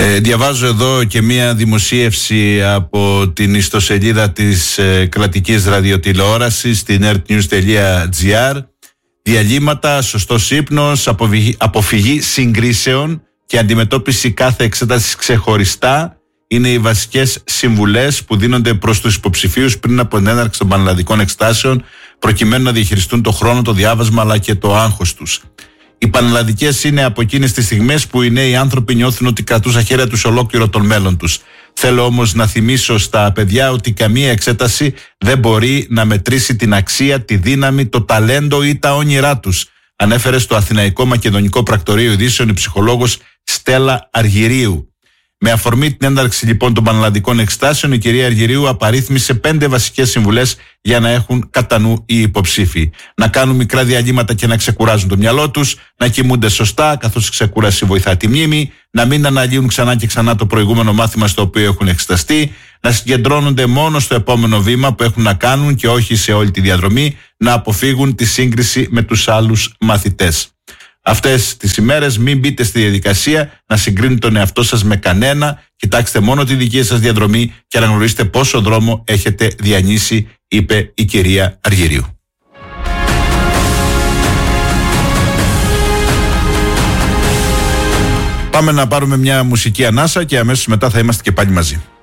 Διαβάζω εδώ και μία δημοσίευση από την ιστοσελίδα της κρατικής ραδιοτηλεόρασης στην earthnews.gr. Διαλύματα, σωστός ύπνος, αποφυγή συγκρίσεων και αντιμετώπιση κάθε εξέτασης ξεχωριστά είναι οι βασικές συμβουλές που δίνονται προς τους υποψηφίους πριν από την έναρξη των πανελλαδικών εξετάσεων, προκειμένου να διαχειριστούν το χρόνο, το διάβασμα αλλά και το άγχος τους. Οι πανελλαδικές είναι από εκείνες τις στιγμές που οι νέοι άνθρωποι νιώθουν ότι κρατούν στα χέρια τους ολόκληρο τον μέλλον τους. Θέλω όμως να θυμίσω στα παιδιά ότι καμία εξέταση δεν μπορεί να μετρήσει την αξία, τη δύναμη, το ταλέντο ή τα όνειρά τους, ανέφερε στο Αθηναϊκό Μακεδονικό Πρακτορείο Ειδήσεων η ψυχολόγος Στέλλα Αργυρίου. Με αφορμή την ένταρξη λοιπόν των πανελλαδικών εξετάσεων, η κυρία Αργυρίου απαρίθμησε 5 βασικές συμβουλές για να έχουν κατά νου οι υποψήφοι. Να κάνουν μικρά διαλύματα και να ξεκουράζουν το μυαλό τους, να κοιμούνται σωστά, καθώς η ξεκούραση βοηθά τη μνήμη, να μην αναλύουν ξανά και ξανά το προηγούμενο μάθημα στο οποίο έχουν εξεταστεί, να συγκεντρώνονται μόνο στο επόμενο βήμα που έχουν να κάνουν και όχι σε όλη τη διαδρομή, να αποφύγουν τη σύγκριση με τους άλλους μαθητές. Αυτές τις ημέρες μην μπείτε στη διαδικασία να συγκρίνετε τον εαυτό σας με κανένα. Κοιτάξτε μόνο τη δική σας διαδρομή και αναγνωρίστε πόσο δρόμο έχετε διανύσει, είπε η κυρία Αργυρίου. Πάμε να πάρουμε μια μουσική ανάσα και αμέσως μετά θα είμαστε και πάλι μαζί.